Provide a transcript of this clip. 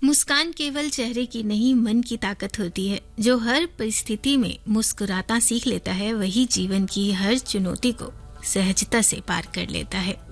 मुस्कान केवल चेहरे की नहीं, मन की ताकत होती है। जो हर परिस्थिति में मुस्कुराता सीख लेता है, वही जीवन की हर चुनौती को सहजता से पार कर लेता है।